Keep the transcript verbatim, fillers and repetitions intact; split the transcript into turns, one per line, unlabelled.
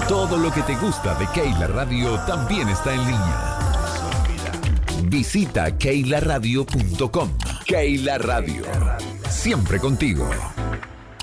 Todo lo que te gusta de Keila Radio también está en línea. Visita keila radio punto com. Keila Radio. Siempre contigo.